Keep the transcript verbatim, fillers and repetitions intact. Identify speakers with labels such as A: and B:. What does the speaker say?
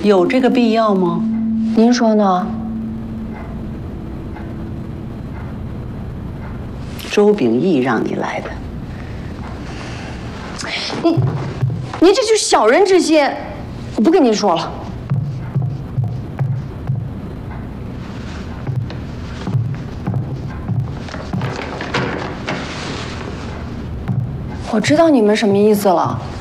A: 有这个必要吗？
B: 您说呢？
A: 周秉义让你来的。
B: 你，您这就是小人之心，我不跟您说了。我知道你们什么意思了。